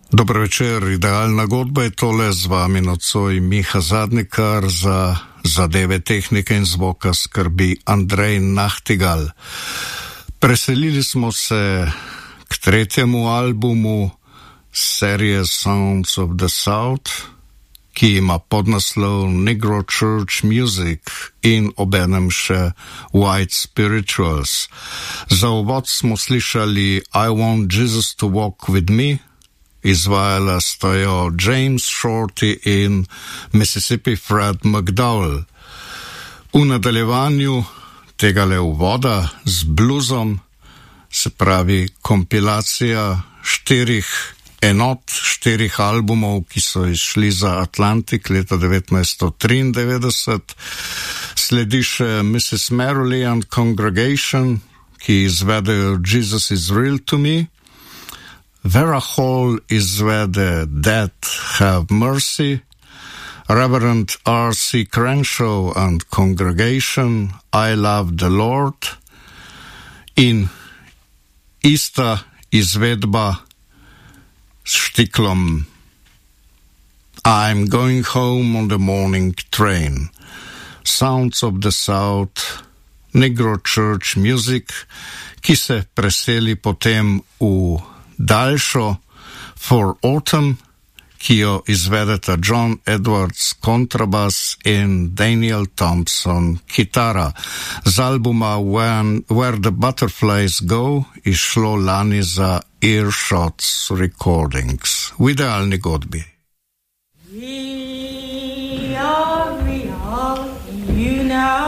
Dobro večer, idealna godba je tole, z vami nocoj Miha Zadnikar, za zadeve tehnike in zvoka skrbi Andrej Nahtigal. Preselili smo se k tretjemu albumu serije Sounds of the South, ki ima podnaslov Negro Church Music in obenem še White Spirituals. Za uvod smo slišali I Want Jesus to Walk With Me, izvajala sta jo James Shorty in Mississippi Fred McDowell. V nadaljevanju tegale uvoda z bluzom, se pravi kompilacija štirih albumov, ki so izšli za Atlantik leta 1993. Sledi še Mrs. Merrily and Congregation, ki izvedejo Jesus is Real to Me. Vera Hall izvede Dead Have Mercy, Reverend R.C. Crenshaw and Congregation, I Love the Lord, in ista izvedba s štiklom I'm Going Home on the Morning Train. Sounds of the South, Negro Church Music, ki se preseli potem v daljšo For Autumn, ki jo izvedeta John Edwards kontrabas in Daniel Thompson kitara. Z albuma Where the Butterflies Go izšlo lani za Earshots Recordings. V idealni godbi. We are, you now.